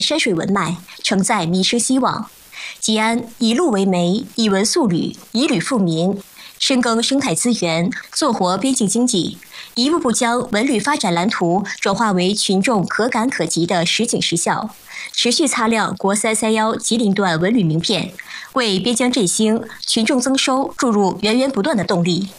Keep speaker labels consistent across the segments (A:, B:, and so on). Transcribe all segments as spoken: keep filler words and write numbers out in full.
A: 山水文脉，承载民生希望。吉安以陆为媒，以文塑旅，以旅富民，深耕生态资源，做活边境经济，一步步将文旅发展蓝图转化为群众可感可及的实景实效，持续擦亮国三三幺吉林段文旅名片，为边疆振兴、群众增收注入源源不断的动力。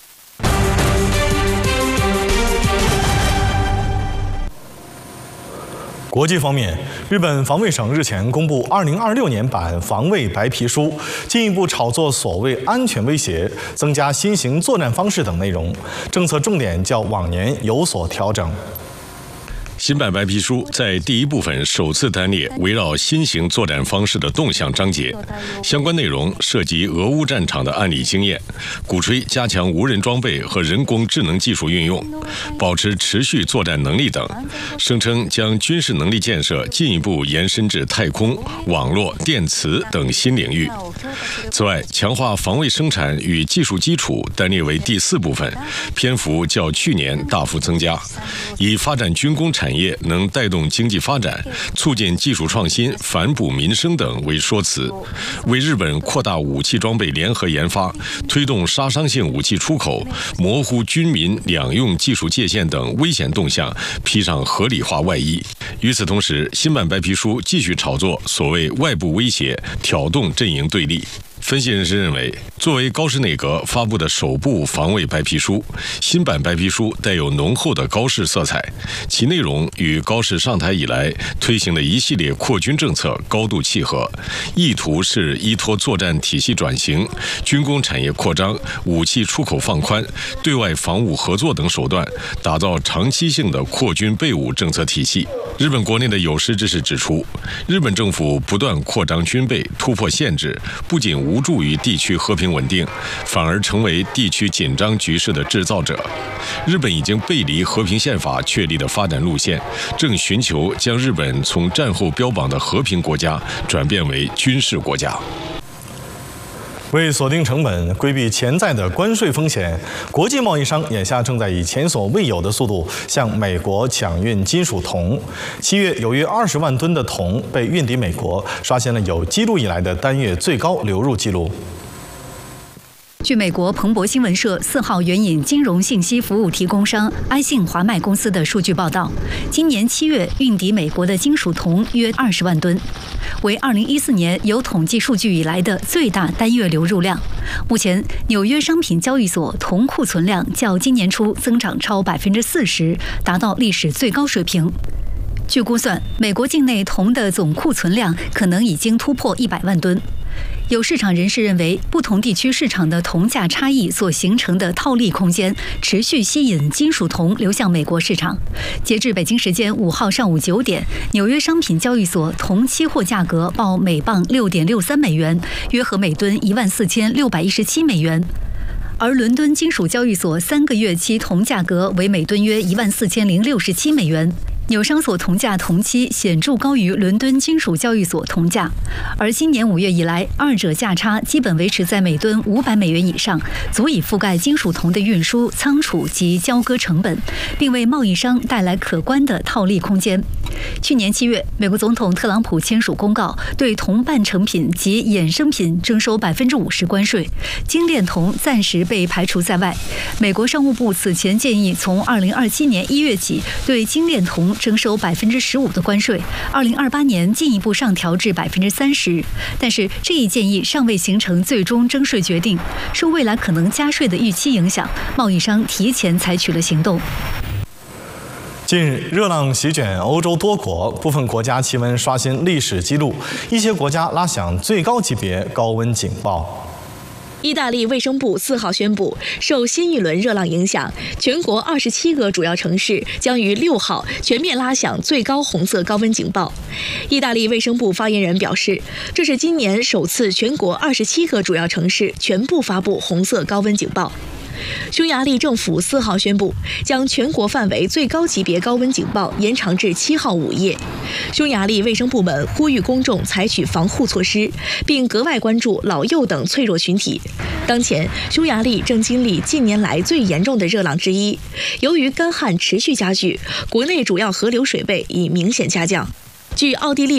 B: 国际方面，日本防卫省日前公布二零二六年版防卫白皮书，进一步炒作所谓安全威胁、增加新型作战方式等内容，政策重点较往年有所调整。
C: 新版白皮书在第一部分首次单列围绕新型作战方式的动向章节，相关内容涉及俄乌战场的案例经验，鼓吹加强无人装备和人工智能技术运用，保持持续作战能力等，声称将军事能力建设进一步延伸至太空、网络、电磁等新领域。此外，强化防卫生产与技术基础单列为第四部分，篇幅较去年大幅增加，以发展军工产业能带动经济发展、促进技术创新、反哺民生等为说辞，为日本扩大武器装备联合研发、推动杀伤性武器出口、模糊军民两用技术界限等危险动向披上合理化外衣。与此同时，新版白皮书继续炒作所谓外部威胁，挑动阵营对立。分析人士认为，作为高市内阁发布的首部防卫白皮书，新版白皮书带有浓厚的高市色彩，其内容与高市上台以来推行的一系列扩军政策高度契合，意图是依托作战体系转型、军工产业扩张、武器出口放宽、对外防务合作等手段，打造长期性的扩军备武政策体系。日本国内的有识之士指出，日本政府不断扩张军备、突破限制，不仅无助于地区和平稳定，反而成为地区紧张局势的制造者。日本已经背离和平宪法确立的发展路线，正寻求将日本从战后标榜的和平国家转变为军事国家。
B: 为锁定成本、规避潜在的关税风险，国际贸易商眼下正在以前所未有的速度向美国抢运金属铜。七月，有约二十万吨的铜被运抵美国，刷新了有记录以来的单月最高流入记录。
D: 据美国彭博新闻社四号援引金融信息服务提供商埃信华迈公司的数据报道，今年七月运抵美国的金属铜约二十万吨，为二零一四年有统计数据以来的最大单月流入量。目前，纽约商品交易所铜库存量较今年初增长超百分之四十，达到历史最高水平。据估算，美国境内铜的总库存量可能已经突破一百万吨。有市场人士认为，不同地区市场的铜价差异所形成的套利空间，持续吸引金属铜流向美国市场。截至北京时间五号上午九点，纽约商品交易所铜期货价格报每磅六点六三美元，约合每吨一万四千六百一十七美元。而伦敦金属交易所三个月期铜价格为每吨约一万四千零六十七美元。纽商所铜价同期显著高于伦敦金属交易所铜价，而今年五月以来，二者价差基本维持在每吨五百美元以上，足以覆盖金属铜的运输、仓储及交割成本，并为贸易商带来可观的套利空间。去年七月，美国总统特朗普签署公告，对铜半成品及衍生品征收百分之五十关税，精炼铜暂时被排除在外。美国商务部此前建议，从二零二七年一月起对精炼铜征收百分之十五的关税，二零二八年进一步上调至百分之三十。但是这一建议尚未形成最终征税决定，受未来可能加税的预期影响，贸易商提前采取了行动。
B: 近日，热浪席卷欧洲多国，部分国家气温刷新历史纪录，一些国家拉响最高级别高温警报。
E: 意大利卫生部四号宣布，受新一轮热浪影响，全国二十七个主要城市将于六号全面拉响最高红色高温警报。意大利卫生部发言人表示，这是今年首次全国二十七个主要城市全部发布红色高温警报。匈牙利政府四号宣布，将全国范围最高级别高温警报延长至七号午夜。匈牙利卫生部门呼吁公众采取防护措施，并格外关注老幼等脆弱群体。当前，匈牙利正经历近年来最严重的热浪之一，由于干旱持续加剧，国内主要河流水位已明显下降。 据奥地利